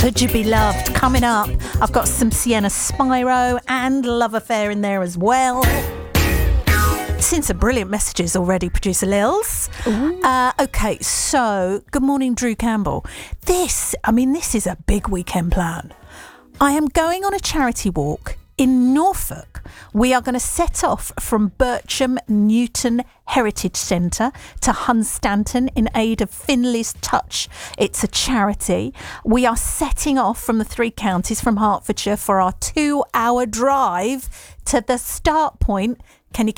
Could You Be Loved? Coming up, I've got some Sienna Spyro and Love Affair in there as well. Seen some brilliant messages already, Producer Lils. Okay, so good morning, Drew Campbell. This is a big weekend plan. I am going on a charity walk in Norfolk. We are going to set off from Bircham Newton Heritage Centre to Hunstanton in aid of Finley's Touch. It's a charity. We are setting off from the three counties from Hertfordshire for our 2-hour drive to the start point. Can you